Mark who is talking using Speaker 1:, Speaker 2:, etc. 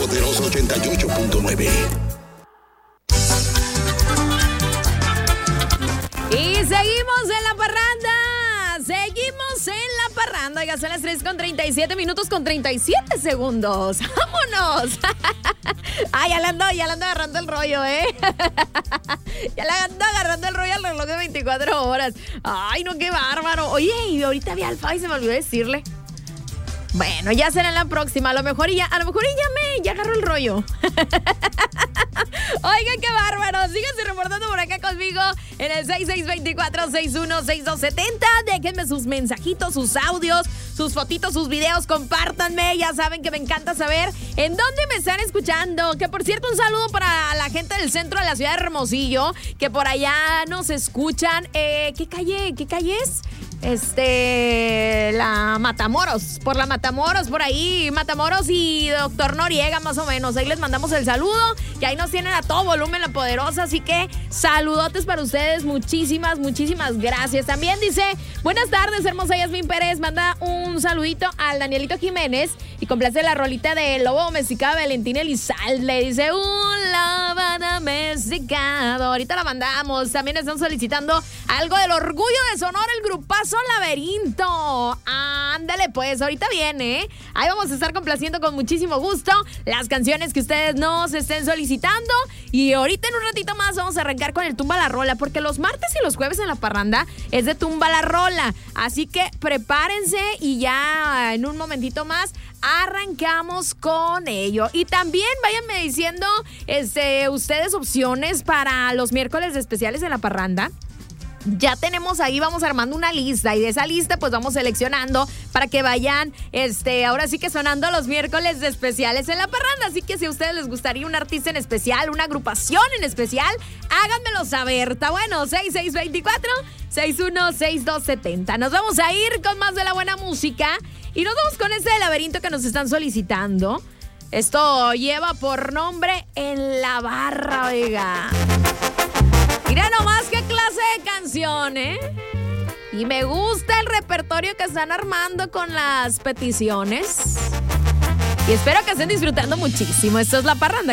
Speaker 1: Poderosa 88.9.
Speaker 2: Y seguimos en la parranda. Seguimos en la parranda. Ya son las 3:37 minutos con 37 segundos. ¡Vámonos! Ay, ya le ando agarrando el rollo, ¿eh? Ya le ando agarrando el rollo al reloj de 24 horas. Ay, no, qué bárbaro. Oye, y ahorita vi al Alfa y se me olvidó decirle. Bueno, ya será en la próxima. A lo mejor ya agarró el rollo. Oigan, qué bárbaro. Síganse reportando por acá conmigo en el 6624-616270. Déjenme sus mensajitos, sus audios, sus fotitos, sus videos. Compártanme. Ya saben que me encanta saber en dónde me están escuchando. Que por cierto, un saludo para la gente del centro de la ciudad de Hermosillo, que por allá nos escuchan. ¿Qué calle es? La Matamoros, por ahí, Matamoros y Doctor Noriega, más o menos. Ahí les mandamos el saludo, que ahí nos tienen a todo volumen La Poderosa, así que saludotes para ustedes, muchísimas gracias. También dice, buenas tardes, hermosa Yasmín Pérez, manda un saludito al Danielito Jiménez y complace la rolita de Lobo Domesticado de Valentín Elizalde. Dice, un lobo domesticado. Ahorita la mandamos. También están solicitando algo del Orgullo de Sonora, el grupazo Laberinto. Ándale pues, ahorita viene. Ahí vamos a estar complaciendo con muchísimo gusto las canciones que ustedes nos estén solicitando. Y ahorita en un ratito más vamos a arrancar con el Tumba la Rola, porque los martes y los jueves en la parranda es de Tumba la Rola. Así que prepárense y ya en un momentito más arrancamos con ello. Y también váyanme diciendo ustedes opciones para los miércoles especiales en la parranda. Ya tenemos ahí, vamos armando una lista y de esa lista pues vamos seleccionando para que vayan, ahora sí que sonando los miércoles especiales en la parranda. Así que si a ustedes les gustaría un artista en especial, una agrupación en especial, háganmelo saber. Está bueno, 6624-616270. Nos vamos a ir con más de la buena música y nos vamos con este de Laberinto que nos están solicitando. Esto lleva por nombre En la Barra, oiga. Mira nomás qué clase de canción, ¿eh? Y me gusta el repertorio que están armando con las peticiones. Y espero que estén disfrutando muchísimo. Esto es La Parranda.